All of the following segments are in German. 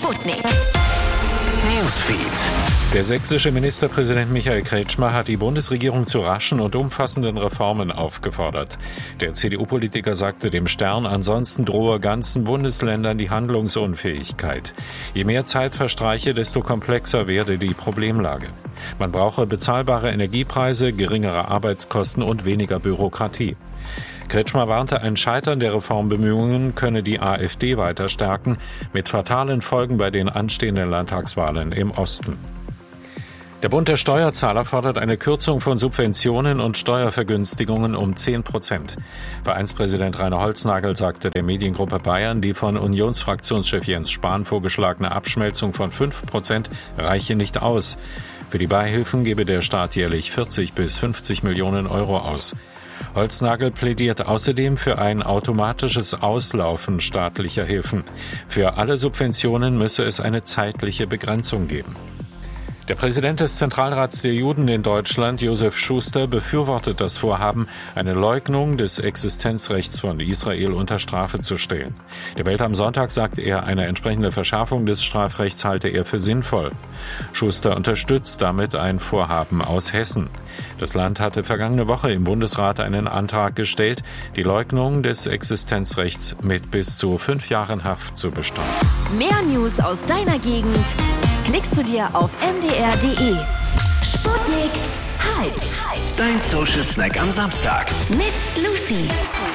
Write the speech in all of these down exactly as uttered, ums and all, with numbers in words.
Sputnik Newsfeed. Der sächsische Ministerpräsident Michael Kretschmer hat die Bundesregierung zu raschen und umfassenden Reformen aufgefordert. Der C D U-Politiker sagte dem Stern, ansonsten drohe ganzen Bundesländern die Handlungsunfähigkeit. Je mehr Zeit verstreiche, desto komplexer werde die Problemlage. Man brauche bezahlbare Energiepreise, geringere Arbeitskosten und weniger Bürokratie. Kretschmer warnte, ein Scheitern der Reformbemühungen könne die AfD weiter stärken, mit fatalen Folgen bei den anstehenden Landtagswahlen im Osten. Der Bund der Steuerzahler fordert eine Kürzung von Subventionen und Steuervergünstigungen um zehn Prozent. Vereinspräsident Rainer Holznagel sagte der Mediengruppe Bayern, die von Unionsfraktionschef Jens Spahn vorgeschlagene Abschmelzung von fünf Prozent reiche nicht aus. Für die Beihilfen gebe der Staat jährlich vierzig bis fünfzig Millionen Euro aus. Holznagel plädiert außerdem für ein automatisches Auslaufen staatlicher Hilfen. Für alle Subventionen müsse es eine zeitliche Begrenzung geben. Der Präsident des Zentralrats der Juden in Deutschland, Josef Schuster, befürwortet das Vorhaben, eine Leugnung des Existenzrechts von Israel unter Strafe zu stellen. Der Welt am Sonntag sagt er, eine entsprechende Verschärfung des Strafrechts halte er für sinnvoll. Schuster unterstützt damit ein Vorhaben aus Hessen. Das Land hatte vergangene Woche im Bundesrat einen Antrag gestellt, die Leugnung des Existenzrechts mit bis zu fünf Jahren Haft zu bestrafen. Mehr News aus deiner Gegend klickst du dir auf m d r punkt d e. Sputnik Hyped. Dein Social Snack am Samstag. Mit Lucy.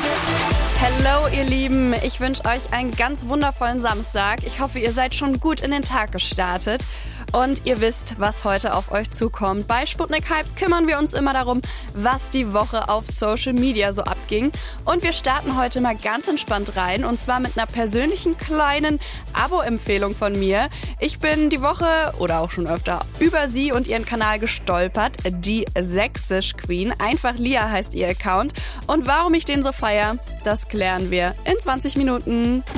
Hallo ihr Lieben, ich wünsche euch einen ganz wundervollen Samstag. Ich hoffe, ihr seid schon gut in den Tag gestartet und ihr wisst, was heute auf euch zukommt. Bei Sputnik Hype kümmern wir uns immer darum, was die Woche auf Social Media so abging. Und wir starten heute mal ganz entspannt rein und zwar mit einer persönlichen kleinen Abo-Empfehlung von mir. Ich bin die Woche oder auch schon öfter über sie und ihren Kanal gestolpert, die Sächsisch Queen. Einfach Lia heißt ihr Account. Und warum ich den so feiere, das klären wir in zwanzig Minuten.